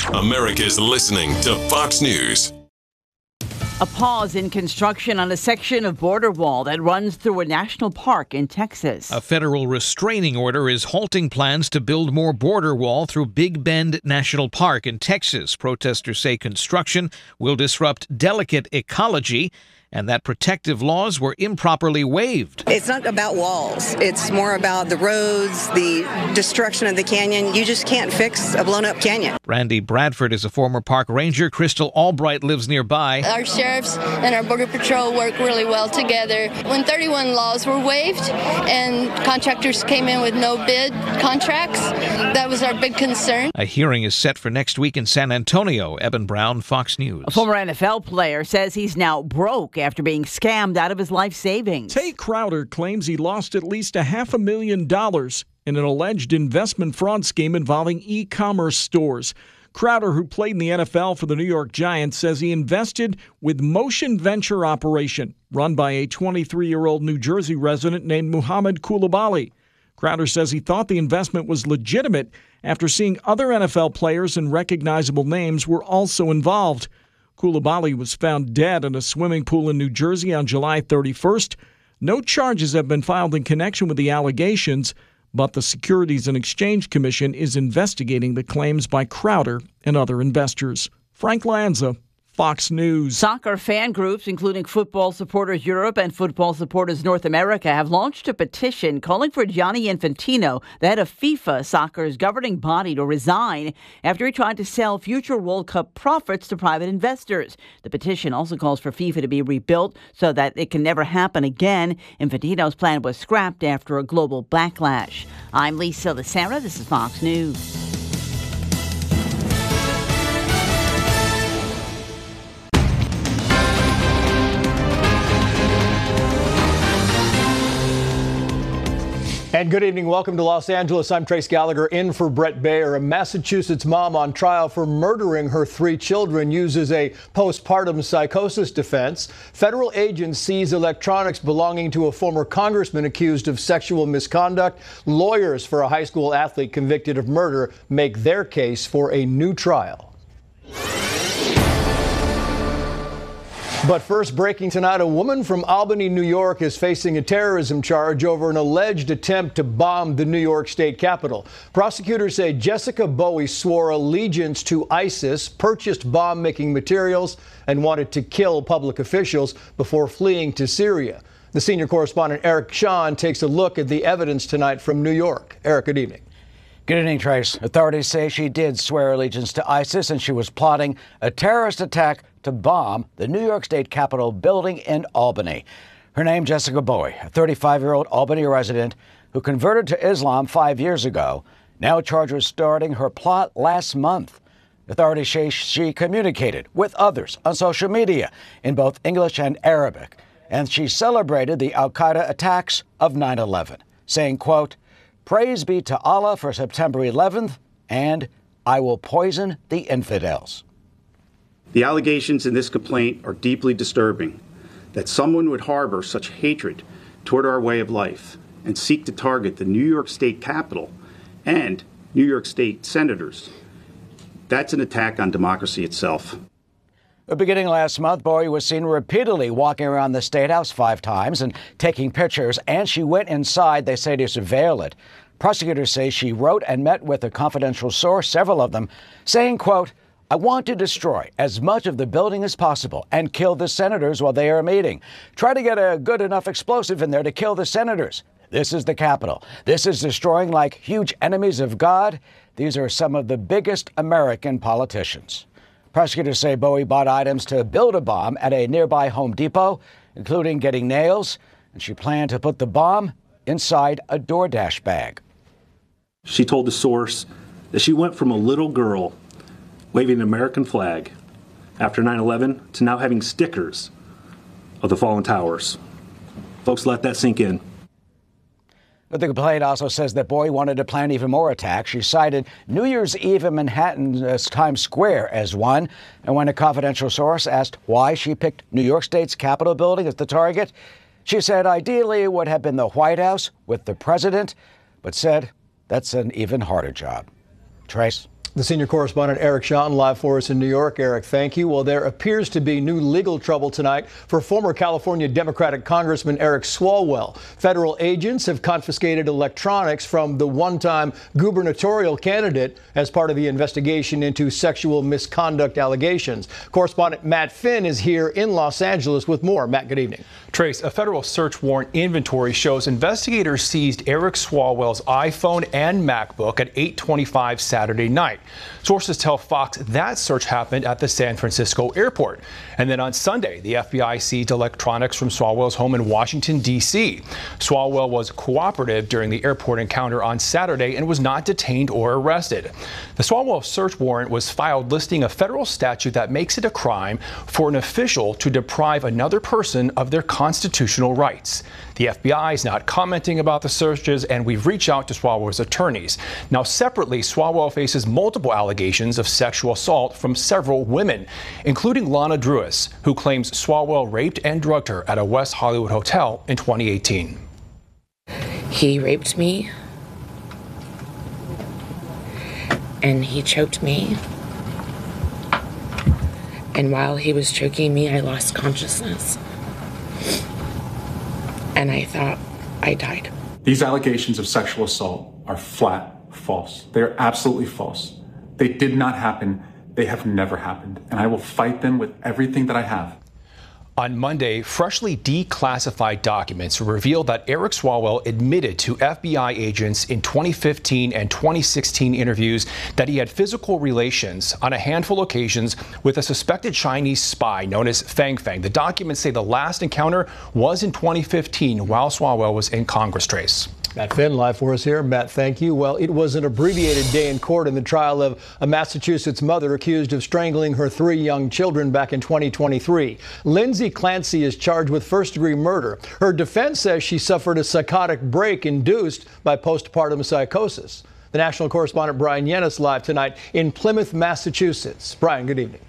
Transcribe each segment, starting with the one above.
America's listening to Fox News. A pause in construction on a section of border wall that runs through a national park in Texas. A federal restraining order is halting plans to build more border wall through Big Bend National Park in Texas. Protesters say construction will disrupt delicate ecology and that protective laws were improperly waived. It's not about walls. It's more about the roads, the destruction of the canyon. You just can't fix a blown-up canyon. Randy Bradford is a former park ranger. Crystal Albright lives nearby. Our sheriffs and our border patrol work really well together. When 31 laws were waived and contractors came in with no bid contracts, that was our big concern. A hearing is set for next week in San Antonio. Eben Brown, Fox News. A former NFL player says he's now broke after being scammed out of his life savings. Tate Crowder claims he lost at least $500,000 in an alleged investment fraud scheme involving e-commerce stores. Crowder, who played in the NFL for the New York Giants, says he invested with Motion Venture Operation, run by a 23-year-old New Jersey resident named Muhammad Koulibaly. Crowder says he thought the investment was legitimate after seeing other NFL players and recognizable names were also involved. Koulibaly was found dead in a swimming pool in New Jersey on July 31st. No charges have been filed in connection with the allegations, but the Securities and Exchange Commission is investigating the claims by Crowder and other investors. Frank Lanza, Fox News. Soccer fan groups, including Football Supporters Europe and Football Supporters North America, have launched a petition calling for Gianni Infantino, the head of FIFA, soccer's governing body, to resign after he tried to sell future World Cup profits to private investors. The petition also calls for FIFA to be rebuilt so that it can never happen again. Infantino's plan was scrapped after a global backlash. I'm Lisa Lacera. This is Fox News. And good evening. Welcome to Los Angeles. I'm Trace Gallagher in for Brett Baer. A Massachusetts mom on trial for murdering her 3 children uses a postpartum psychosis defense. Federal agents seize electronics belonging to a former congressman accused of sexual misconduct. Lawyers for a high school athlete convicted of murder make their case for a new trial. But first, breaking tonight, a woman from Albany, New York is facing a terrorism charge over an alleged attempt to bomb the New York State Capitol. Prosecutors say Jessica Bowie swore allegiance to ISIS, purchased bomb-making materials, and wanted to kill public officials before fleeing to Syria. The senior correspondent Eric Shawn takes a look at the evidence tonight from New York. Eric, good evening. Good evening, Trace. Authorities say she did swear allegiance to ISIS and she was plotting a terrorist attack to bomb the New York State Capitol building in Albany. Her name, Jessica Bowie, a 35-year-old Albany resident who converted to Islam 5 years ago, now charged with starting her plot last month. Authorities say she communicated with others on social media in both English and Arabic, and she celebrated the al-Qaeda attacks of 9/11, saying, quote, "Praise be to Allah for September 11th, and I will poison the infidels." The allegations in this complaint are deeply disturbing. That someone would harbor such hatred toward our way of life and seek to target the New York State Capitol and New York State senators, that's an attack on democracy itself. Beginning last month, Bowie was seen repeatedly walking around the State House 5 times and taking pictures, and she went inside, they say, to surveil it. Prosecutors say she wrote and met with a confidential source, several of them, saying, quote, "I want to destroy as much of the building as possible and kill the senators while they are meeting. Try to get a good enough explosive in there to kill the senators. This is the Capitol. This is destroying like huge enemies of God. These are some of the biggest American politicians." Prosecutors say Bowie bought items to build a bomb at a nearby Home Depot, including getting nails, and she planned to put the bomb inside a DoorDash bag. She told the source that she went from a little girl waving an American flag after 9/11 to now having stickers of the fallen towers. Folks, let that sink in. But the complaint also says that Bowie wanted to plan even more attacks. She cited New Year's Eve in Manhattan's Times Square as one. And when a confidential source asked why she picked New York State's Capitol building as the target, she said ideally it would have been the White House with the president, but said that's an even harder job. Trace? The senior correspondent Eric Shawn live for us in New York. Eric, thank you. Well, there appears to be new legal trouble tonight for former California Democratic Congressman Eric Swalwell. Federal agents have confiscated electronics from the one-time gubernatorial candidate as part of the investigation into sexual misconduct allegations. Correspondent Matt Finn is here in Los Angeles with more. Matt, good evening. Trace, a federal search warrant inventory shows investigators seized Eric Swalwell's iPhone and MacBook at 8:25 Saturday night. Sources tell Fox that search happened at the San Francisco airport. And then on Sunday, the FBI seized electronics from Swalwell's home in Washington, D.C. Swalwell was cooperative during the airport encounter on Saturday and was not detained or arrested. The Swalwell search warrant was filed listing a federal statute that makes it a crime for an official to deprive another person of their constitutional rights. The FBI is not commenting about the searches, and we've reached out to Swalwell's attorneys. Now, separately, Swalwell faces multiple allegations of sexual assault from several women, including Lana Drewis, who claims Swalwell raped and drugged her at a West Hollywood hotel in 2018. He raped me, and he choked me. And while he was choking me, I lost consciousness. And I thought I died. These allegations of sexual assault are flat false. They are absolutely false. They did not happen. They have never happened. And I will fight them with everything that I have. On Monday, freshly declassified documents revealed that Eric Swalwell admitted to FBI agents in 2015 and 2016 interviews that he had physical relations on a handful of occasions with a suspected Chinese spy known as Fang Fang. The documents say the last encounter was in 2015 while Swalwell was in Congress. Trace. Matt Finn live for us here. Matt, thank you. Well, it was an abbreviated day in court in the trial of a Massachusetts mother accused of strangling her 3 young children back in 2023. Lindsay Clancy is charged with first-degree murder. Her defense says she suffered a psychotic break induced by postpartum psychosis. The national correspondent Brian Yennis live tonight in Plymouth, Massachusetts. Brian, good evening.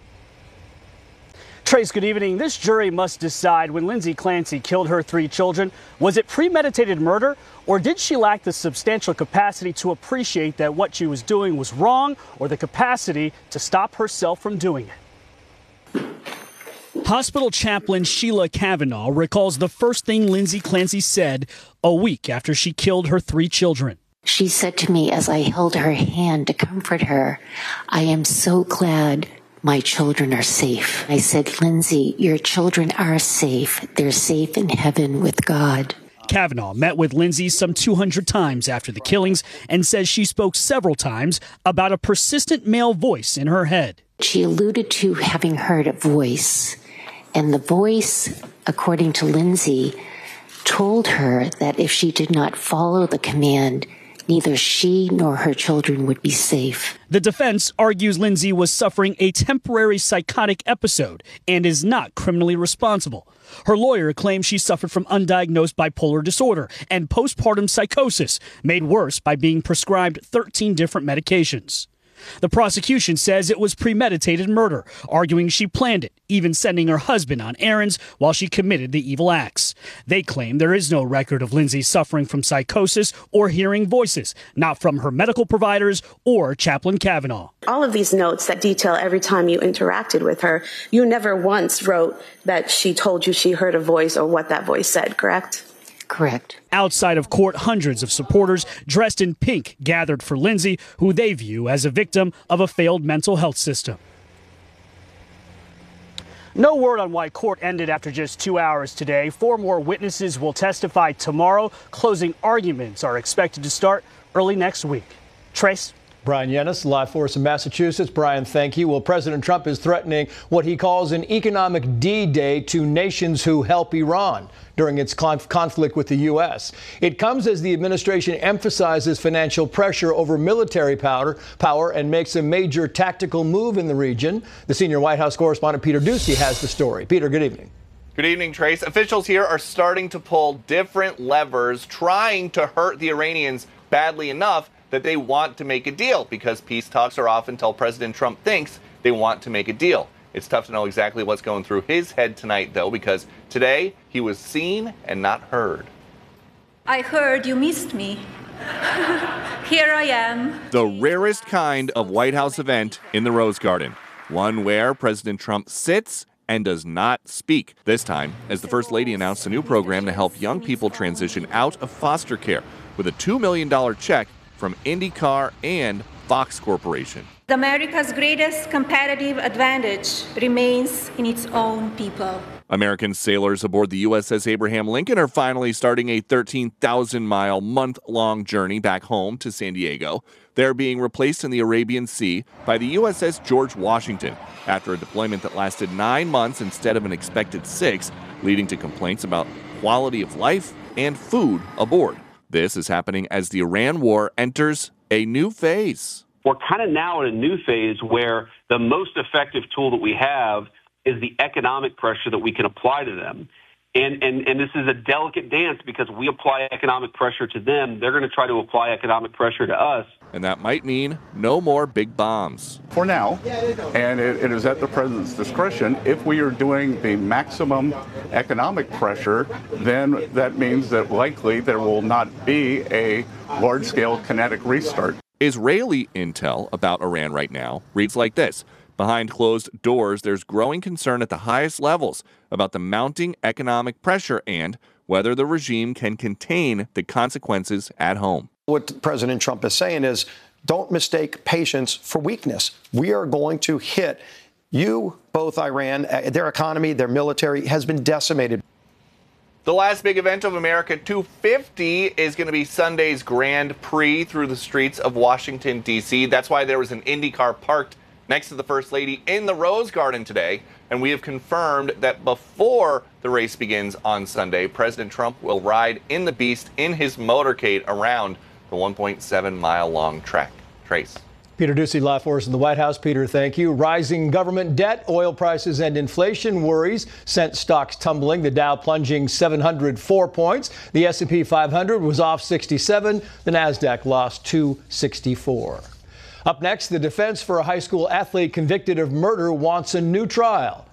Trace, good evening. This jury must decide when Lindsay Clancy killed her 3 children. Was it premeditated murder, or did she lack the substantial capacity to appreciate that what she was doing was wrong, or the capacity to stop herself from doing it? Hospital chaplain Sheila Kavanaugh recalls the first thing Lindsay Clancy said a week after she killed her 3 children. She said to me as I held her hand to comfort her, "I am so glad my children are safe." I said, "Lindsay, your children are safe. They're safe in heaven with God." Kavanaugh met with Lindsay some 200 times after the killings and says she spoke several times about a persistent male voice in her head. She alluded to having heard a voice, and the voice, according to Lindsay, told her that if she did not follow the command, neither she nor her children would be safe. The defense argues Lindsay was suffering a temporary psychotic episode and is not criminally responsible. Her lawyer claims she suffered from undiagnosed bipolar disorder and postpartum psychosis, made worse by being prescribed 13 different medications. The prosecution says it was premeditated murder, arguing she planned it, even sending her husband on errands while she committed the evil acts. They claim there is no record of Lindsay suffering from psychosis or hearing voices, not from her medical providers or Chaplain Kavanaugh. All of these notes that detail every time you interacted with her, you never once wrote that she told you she heard a voice or what that voice said, correct? Correct. Outside of court, hundreds of supporters dressed in pink gathered for Lindsay, who they view as a victim of a failed mental health system. No word on why court ended after just 2 hours today. 4 more witnesses will testify tomorrow. Closing arguments are expected to start early next week. Trace? Brian Yennis, live for us in Massachusetts. Brian, thank you. Well, President Trump is threatening what he calls an economic D-Day to nations who help Iran during its conflict with the U.S. It comes as the administration emphasizes financial pressure over military power and makes a major tactical move in the region. The senior White House correspondent Peter Doocy has the story. Peter, good evening. Good evening, Trace. Officials here are starting to pull different levers, trying to hurt the Iranians badly enough that they want to make a deal, because peace talks are off until President Trump thinks they want to make a deal. It's tough to know exactly what's going through his head tonight, though, because today he was seen and not heard. I heard you missed me. Here I am. The rarest kind of White House event in the Rose Garden. One where President Trump sits and does not speak. This time, as the First Lady announced a new program to help young people transition out of foster care with a $2 million check from IndyCar and Fox Corporation. America's greatest competitive advantage remains in its own people. American sailors aboard the USS Abraham Lincoln are finally starting a 13,000-mile, month-long journey back home to San Diego. They're being replaced in the Arabian Sea by the USS George Washington after a deployment that lasted 9 months instead of an expected 6, leading to complaints about quality of life and food aboard. This is happening as the Iran war enters a new phase. We're kind of now in a new phase where the most effective tool that we have is the economic pressure that we can apply to them. And this is a delicate dance because we apply economic pressure to them. They're going to try to apply economic pressure to us. And that might mean no more big bombs. For now, and it is at the president's discretion, if we are doing the maximum economic pressure, then that means that likely there will not be a large-scale kinetic restart. Israeli intel about Iran right now reads like this. Behind closed doors, there's growing concern at the highest levels about the mounting economic pressure and whether the regime can contain the consequences at home. What President Trump is saying is, don't mistake patience for weakness. We are going to hit you, both Iran, their economy, their military has been decimated. The last big event of America 250 is going to be Sunday's Grand Prix through the streets of Washington, D.C. That's why there was an IndyCar parked next to the First Lady in the Rose Garden today. And we have confirmed that before the race begins on Sunday, President Trump will ride in the Beast in his motorcade around the 1.7-mile-long track. Trace. Peter Doocy live for us in the White House. Peter, thank you. Rising government debt, oil prices, and inflation worries sent stocks tumbling. The Dow plunging 704 points. The S&P 500 was off 67. The Nasdaq lost 264. Up next, the defense for a high school athlete convicted of murder wants a new trial.